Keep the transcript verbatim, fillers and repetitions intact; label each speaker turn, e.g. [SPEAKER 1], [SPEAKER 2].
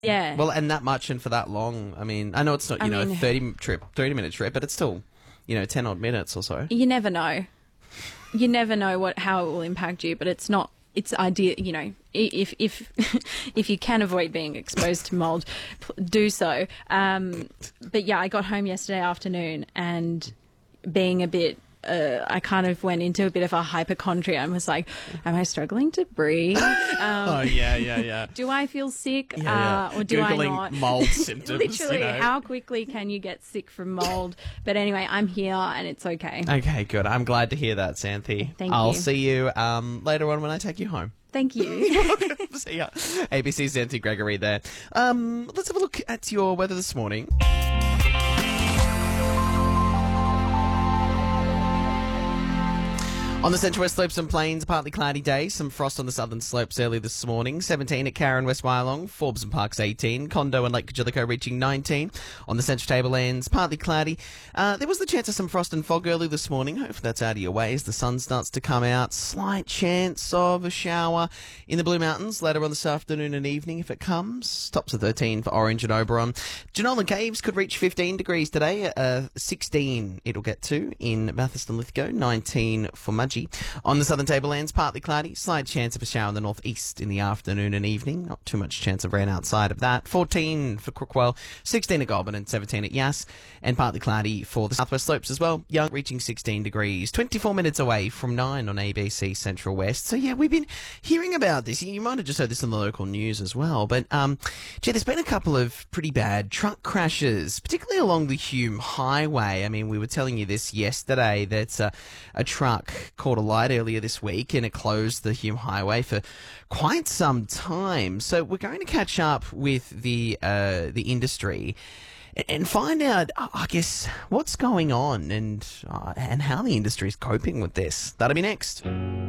[SPEAKER 1] Yeah.
[SPEAKER 2] Well, and that much and for that long. I mean, I know it's not, you
[SPEAKER 1] I
[SPEAKER 2] know,
[SPEAKER 1] mean-
[SPEAKER 2] a thirty trip, thirty minute trip, but it's still, you know, ten odd minutes or so.
[SPEAKER 1] You never know. You never know what how it will impact you, but it's not. It's ideal, you know. i- If if if you can avoid being exposed to mold, p- do so. Um, but yeah, I got home yesterday afternoon and being a bit. Uh, I kind of went into a bit of a hypochondria and was like, "Am I struggling to breathe? Um,
[SPEAKER 2] Oh, yeah, yeah, yeah.
[SPEAKER 1] do I feel sick,
[SPEAKER 2] Yeah,
[SPEAKER 1] uh, or do
[SPEAKER 2] Googling
[SPEAKER 1] I not?"
[SPEAKER 2] mold symptoms.
[SPEAKER 1] Literally,
[SPEAKER 2] you know.
[SPEAKER 1] how quickly can you get sick from mold? But anyway, I'm here and it's okay.
[SPEAKER 2] Okay, good. I'm glad to hear that, Xanthi.
[SPEAKER 1] Thank
[SPEAKER 2] I'll
[SPEAKER 1] you.
[SPEAKER 2] see you um, later on when I take you home.
[SPEAKER 1] Thank you.
[SPEAKER 2] See ya. A B C's Xanthi Gregory there. Um, let's have a look at your weather this morning. On the central west slopes and plains, partly cloudy day. Some frost on the southern slopes early this morning. seventeen at Carron, West Wyalong. Forbes and Parks eighteen. Condo and Lake Kajilico reaching nineteen. On the central tablelands, partly cloudy. Uh, there was the chance of some frost and fog early this morning. Hopefully that's out of your way as the sun starts to come out. Slight chance of a shower in the Blue Mountains later on this afternoon and evening if it comes. Tops of thirteen for Orange and Oberon. Janolan Caves could reach fifteen degrees today. Uh, sixteen it'll get to in Bathurst and Lithgow. nineteen for Mudgee. On the southern tablelands, partly cloudy. Slight chance of a shower in the northeast in the afternoon and evening. Not too much chance of rain outside of that. fourteen for Crookwell, sixteen at Goulburn and seventeen at Yass. And partly cloudy for the southwest slopes as well. Young reaching sixteen degrees. twenty-four minutes away from nine on A B C Central West. So yeah, we've been hearing about this. You might have just heard this in the local news as well. But, um, gee, there's been a couple of pretty bad truck crashes, particularly along the Hume Highway. I mean, we were telling you this yesterday that uh, a truck caught a light earlier this week and it closed the Hume Highway for quite some time. So we're going to catch up with the uh, the industry and find out, I guess, what's going on and uh, and how the industry is coping with this. That'll be next.